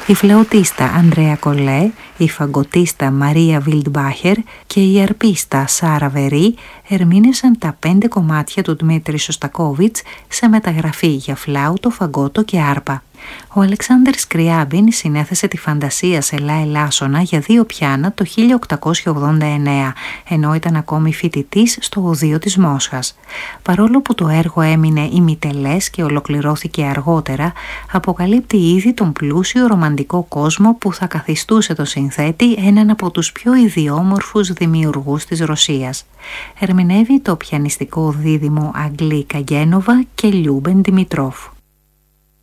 Η φλεωτίστα Ανδρέα Κολέ, η φαγκοτίστα Μαρία Βιλντμπάχερ και η αρπίστα Σάρα Βερή ερμήνευσαν τα 5 κομμάτια του Δημήτρη Σωστακόβιτς σε μεταγραφή για φλάουτο, φαγκότο και άρπα. Ο Αλεξάνδρ Σκριάμπιν συνέθεσε τη φαντασία σε Λά Ελάσσονα για 2 πιάνα το 1889, ενώ ήταν ακόμη φοιτητής στο Οδείο της Μόσχας. Παρόλο που το έργο έμεινε ημιτελές και ολοκληρώθηκε αργότερα, αποκαλύπτει ήδη τον πλούσιο ρομαντικό κόσμο που θα καθιστούσε το συνθέτη έναν από τους πιο ιδιόμορφους δημιουργούς της Ρωσίας. Ερμηνεύει το πιανιστικό δίδυμο Αγγλί Καγένοβα και Λιούμπεν Δημητρόφ.